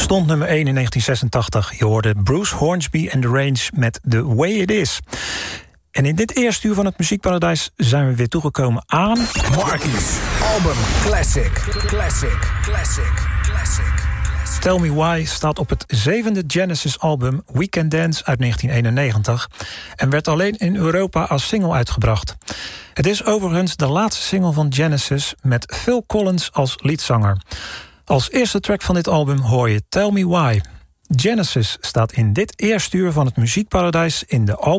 stond nummer 1 in 1986. Je hoorde Bruce Hornsby and the Range met The Way It Is. En in dit eerste uur van het Muziekparadijs zijn we weer toegekomen aan... Marky's album Classic. Tell Me Why staat op het 7e Genesis-album We Can Dance uit 1991... en werd alleen in Europa als single uitgebracht. Het is overigens de laatste single van Genesis met Phil Collins als leadzanger. Als eerste track van dit album hoor je Tell Me Why. Genesis staat in dit eerste uur van het Muziekparadijs in de album